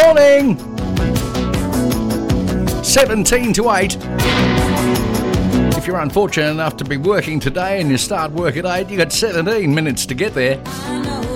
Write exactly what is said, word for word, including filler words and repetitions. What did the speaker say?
morning. seventeen to eight. If you're unfortunate enough to be working today and you start work at eight, you got seventeen minutes to get there. I know